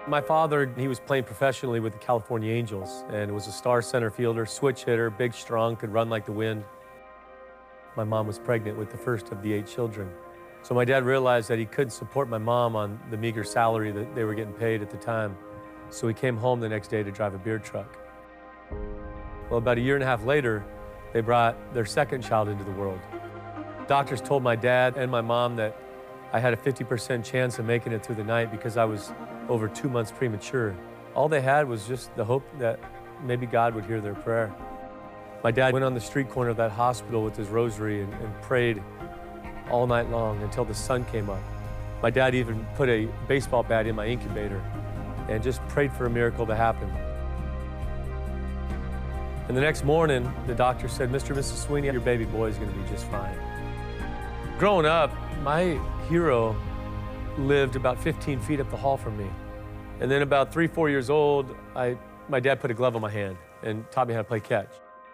My father, he was playing professionally with the California Angels and was a star center fielder, switch hitter, big, strong, could run like the wind. My mom was pregnant with the first of the 8 children. So my dad realized that he couldn't support my mom on the meager salary that they were getting paid at the time. So he came home the next day to drive a beer truck. Well, about a year and a half later, they brought their second child into the world. Doctors told my dad and my mom that I had a 50% chance of making it through the night because I was over 2 months premature. All they had was just the hope that maybe God would hear their prayer. My dad went on the street corner of that hospital with his rosary and prayed all night long until the sun came up. My dad even put a baseball bat in my incubator and just prayed for a miracle to happen. And the next morning, the doctor said, "Mr. and Mrs. Sweeney, your baby boy is going to be just fine." Growing up, my hero lived about 15 feet up the hall from me. And then about 3, 4 years old, my dad put a glove on my hand and taught me how to play catch.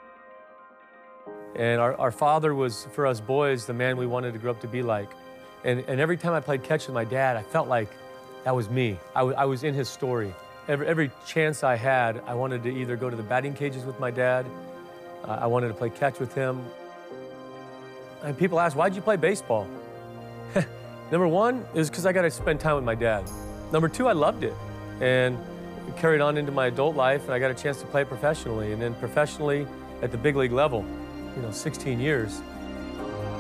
And our father was, for us boys, the man we wanted to grow up to be like. And every time I played catch with my dad, I felt like that was me. I was in his story. Every chance I had, I wanted to either go to the batting cages with my dad, I wanted to play catch with him. And people ask, "Why'd you play baseball?" Number one is because I got to spend time with my dad. Number two, I loved it. And it carried on into my adult life, and I got a chance to play it professionally. And then professionally at the big league level, 16 years.